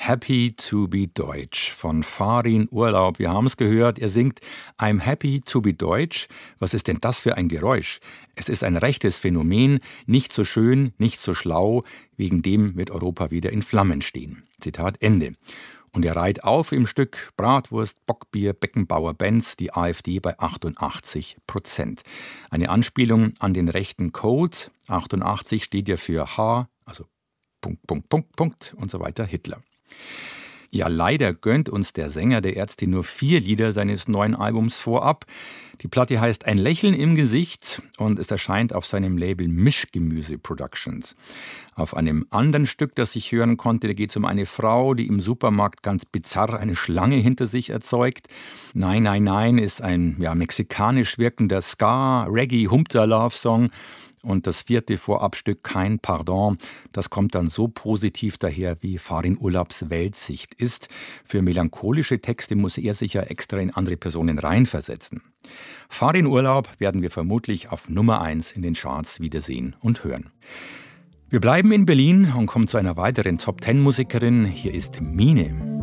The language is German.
Happy to be Deutsch von Farin Urlaub. Wir haben es gehört, er singt I'm happy to be Deutsch. Was ist denn das für ein Geräusch? Es ist ein rechtes Phänomen, nicht so schön, nicht so schlau, wegen dem wird Europa wieder in Flammen stehen. Zitat Ende. Und er reiht auf im Stück Bratwurst, Bockbier, Beckenbauer, Benz, die AfD bei 88%. Eine Anspielung an den rechten Code. 88 steht ja für H, also Punkt und so weiter, Hitler. Ja, leider gönnt uns der Sänger der Ärzte nur 4 Lieder seines neuen Albums vorab. Die Platte heißt Ein Lächeln im Gesicht und es erscheint auf seinem Label Mischgemüse Productions. Auf einem anderen Stück, das ich hören konnte, da geht es um eine Frau, die im Supermarkt ganz bizarr eine Schlange hinter sich erzeugt. Nein, nein, nein ist ein mexikanisch wirkender Ska-Reggae-Humpter-Love-Song. Und das 4. Vorabstück Kein Pardon, das kommt dann so positiv daher, wie Farin Urlaubs Weltsicht ist. Für melancholische Texte muss er sich ja extra in andere Personen reinversetzen. Farin Urlaub werden wir vermutlich auf Nummer 1 in den Charts wiedersehen und hören. Wir bleiben in Berlin und kommen zu einer weiteren Top-10-Musikerin. Hier ist Mine.